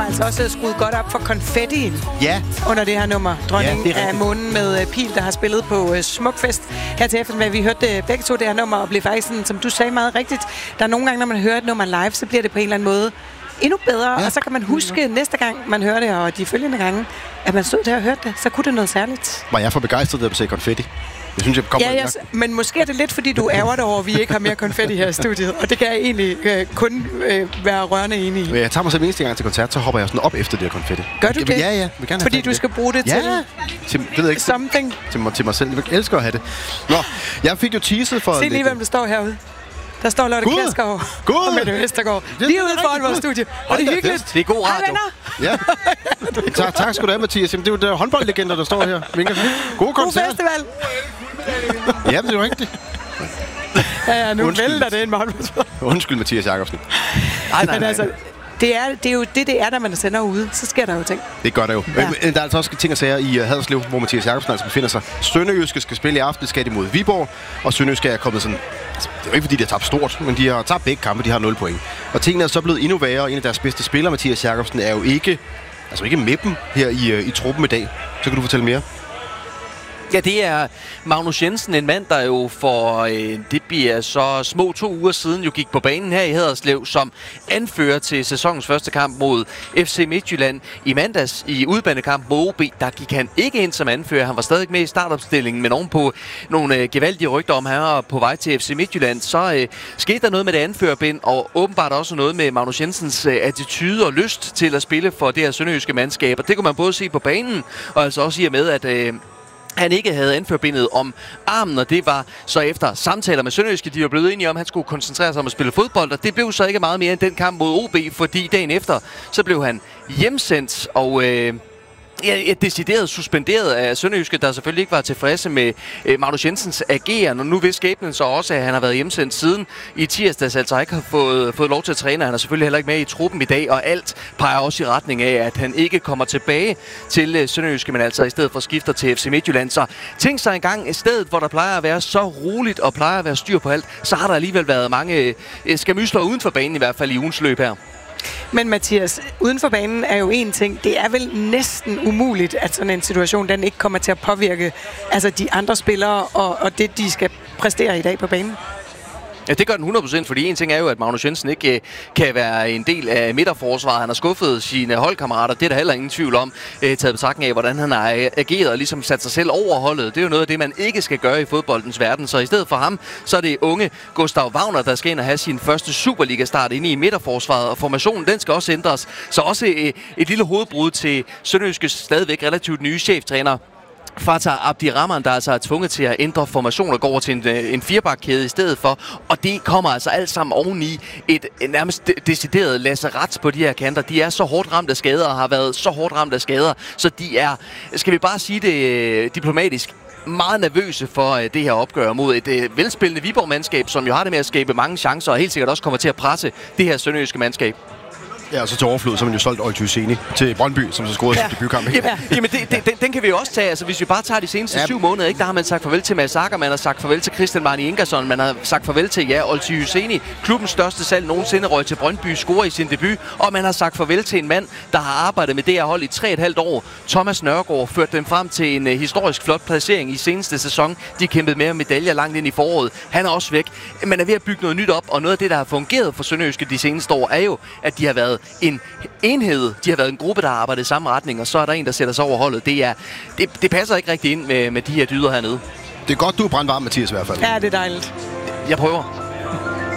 altså også skruet godt op for konfettien under det her nummer. Dronningen af månen med Pil, der har spillet på Smukfest her til eftermiddag. Vi hørte begge to det her nummer, og blev faktisk sådan, som du sagde meget rigtigt, der er nogle gange, når man hører et nummer live, så bliver det på en eller anden måde endnu bedre, og så kan man huske næste gang, man hører det, og de følgende gange, at man stod der og hørte det, så kunne det noget særligt. Var jeg for begejstret, da du sagde konfetti? Jeg synes, jeg kommer men måske er det lidt, fordi du ærger dig over, at vi ikke har mere konfetti her i studiet, og det kan jeg egentlig kun være rørende enig i. Men jeg tager mig selv eneste gang til koncert, så hopper jeg sådan op efter det her konfetti. Gør du det? Ja. Vil gerne fordi du skal bruge det til det ved jeg ikke, something? Til mig selv. Jeg elsker at have det. Nå, jeg fik jo teaset for... Se lige, hvem der står herude. Der står Lotte Kjærsgaard og Mette Vestergaard. Lige ude foran vores studie. Og det er hyggeligt. Det er god radio. Ja. Tak skal du have, Mathias. Jamen, det er jo der håndboldlegender, der står her. God koncert. God festival. Ja, det er jo rigtigt. Ja, nu vælter det ind med håndbold. Undskyld, Mathias Jakobsen. Nej. Altså, det er jo det er, når man sender ude. Så sker der jo ting. Det gør der jo. Ja. Men der er altså også ting at sige i Haderslev, hvor Mathias Jakobsen altså befinder sig. Sønderjyske skal spille i aften, skal de mod Viborg. Og Sønderjyske er kommet sådan... Altså, det er jo ikke, fordi de har tabt stort, men de har tabt begge kampe, de har 0 point. Og tingene er så blevet endnu værre, og en af deres bedste spillere, Mathias Jakobsen, er jo ikke med dem her i truppen i dag. Så kan du fortælle mere. Ja, det er Magnus Jensen, en mand, der jo for det bliver så små 2 uger siden jo gik på banen her i Haderslev som anfører til sæsonens første kamp mod FC Midtjylland. I mandags i udbanekamp mod OB, der gik han ikke ind som anfører. Han var stadig med i startopstillingen, men ovenpå nogle gevaldige rygter om, han var på vej til FC Midtjylland. Så skete der noget med det anførerbind, og åbenbart også noget med Magnus Jensens attitude og lyst til at spille for det her sønderjyske mandskab. Og det kunne man både se på banen, og altså også i og med, at han ikke havde anførbindet om armen, og det var så efter samtaler med Sønderjyske, de var blevet enige om, at han skulle koncentrere sig om at spille fodbold, og det blev så ikke meget mere end den kamp mod OB, fordi dagen efter, så blev han hjemsendt, og decideret suspenderet af Sønderjyske, der selvfølgelig ikke var tilfredse med Magnus Jensens ageren, og nu ved skæbnen så også, at han har været hjemsendt siden i tirsdags, altså ikke har fået lov til at træne. Han er selvfølgelig heller ikke med i truppen i dag, og alt peger også i retning af, at han ikke kommer tilbage til Sønderjyske, men altså i stedet for skifter til FC Midtjylland. Så tænk sig engang, i stedet hvor der plejer at være så roligt og plejer at være styr på alt, så har der alligevel været mange skamysler uden for banen, i hvert fald i ugens løb her. Men Mathias, uden for banen er jo en ting. Det er vel næsten umuligt, at sådan en situation, den ikke kommer til at påvirke altså de andre spillere og det, de skal præstere i dag på banen. Ja, det gør den 100%, fordi en ting er jo, at Magnus Jensen ikke kan være en del af midterforsvaret. Han har skuffet sine holdkammerater, det er der heller ingen tvivl om, taget betragtning af, hvordan han har ageret og ligesom sat sig selv over holdet. Det er jo noget af det, man ikke skal gøre i fodboldens verden. Så i stedet for ham, så er det unge Gustav Wagner, der skal ind og have sin første Superliga-start inde i midterforsvaret, og formationen, den skal også ændres. Så også et lille hovedbrud til Sønderjyskes stadigvæk relativt nye cheftræner Fatah Abdirahman, der altså er tvunget til at ændre formation og gå over til en firebakkæde i stedet for. Og det kommer altså alt sammen oveni et nærmest decideret lasseret på de her kanter. De er så hårdt ramt af skader og har været så hårdt ramt af skader, så de er, skal vi bare sige det diplomatisk, meget nervøse for det her opgør mod et velspillende Viborg-mandskab, som jo har det med at skabe mange chancer og helt sikkert også kommer til at presse det her sønderjyske mandskab. Ja, og så til overflod, så har man jo solgt Olty Husseini til Brøndby, som så scorede sin debutkamp. Jamen, den kan vi jo også tage. Altså, hvis vi bare tager de seneste 7 måneder, ikke, der har man sagt farvel til Mads Akker, man har sagt farvel til Christian Marni Ingersson, man har sagt farvel til, Olty Husseini, klubbens største salg nogensinde, røg til Brøndby, scorer i sin debut, og man har sagt farvel til en mand, der har arbejdet med det her hold i 3,5 år. Thomas Nørgaard førte dem frem til en historisk flot placering i seneste sæson. De kæmpede med medaljer langt ind i foråret. Han er også væk. Man er ved at bygge noget nyt op, og noget af det, der har fungeret for Sønderjyske de seneste år, er jo, at de har været en enhed. De har været en gruppe, der har arbejdet i samme retning, og så er der en, der sætter sig over holdet. Det passer ikke rigtig ind med de her dyder hernede. Det er godt, du er brandvarm, Mathias, i hvert fald. Ja, det er dejligt. Jeg prøver.